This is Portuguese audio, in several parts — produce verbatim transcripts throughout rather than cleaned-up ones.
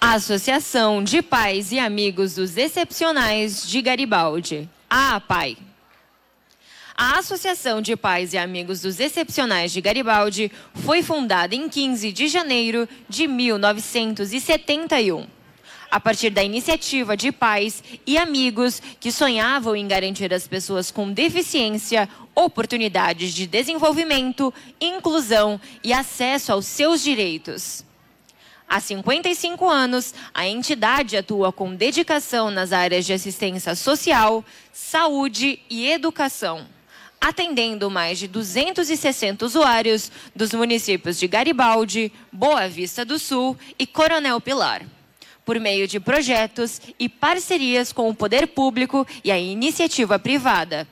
A Associação de Pais e Amigos dos Excepcionais de Garibaldi, a APAI. A Associação de Pais e Amigos dos Excepcionais de Garibaldi foi fundada em quinze de janeiro de mil novecentos e setenta e um. A partir da iniciativa de pais e amigos que sonhavam em garantir às pessoas com deficiência oportunidades de desenvolvimento, inclusão e acesso aos seus direitos. Há cinquenta e cinco anos, a entidade atua com dedicação nas áreas de assistência social, saúde e educação, atendendo mais de duzentos e sessenta usuários dos municípios de Garibaldi, Boa Vista do Sul e Coronel Pilar, por meio de projetos e parcerias com o poder público e a iniciativa privada.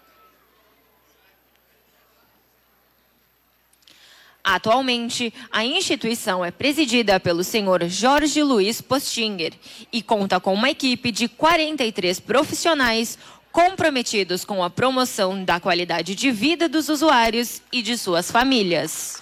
Atualmente, a instituição é presidida pelo senhor Jorge Luiz Postinger e conta com uma equipe de quarenta e três profissionais comprometidos com a promoção da qualidade de vida dos usuários e de suas famílias.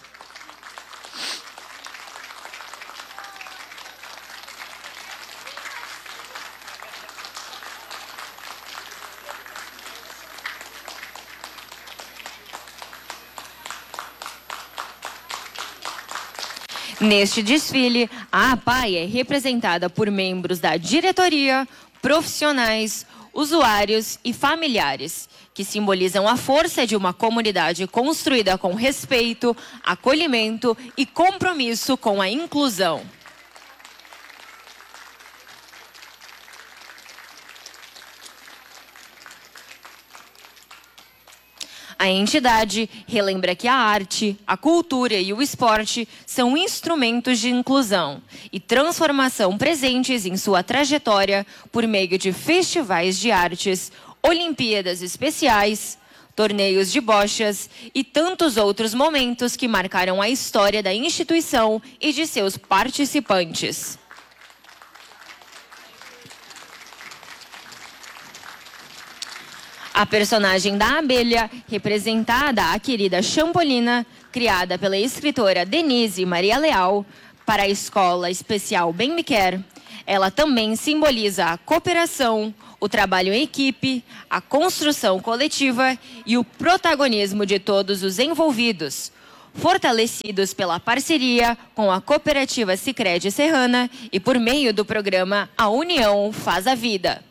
Neste desfile, a APAI é representada por membros da diretoria, profissionais, usuários e familiares, que simbolizam a força de uma comunidade construída com respeito, acolhimento e compromisso com a inclusão. A entidade relembra que a arte, a cultura e o esporte são instrumentos de inclusão e transformação presentes em sua trajetória por meio de festivais de artes, Olimpíadas especiais, torneios de bochas e tantos outros momentos que marcaram a história da instituição e de seus participantes. A personagem da abelha, representada a querida Champolina, criada pela escritora Denise Maria Leal para a Escola Especial Bem Me Quer, ela também simboliza a cooperação, o trabalho em equipe, a construção coletiva e o protagonismo de todos os envolvidos, fortalecidos pela parceria com a Cooperativa Sicredi Serrana e por meio do programa A União Faz a Vida.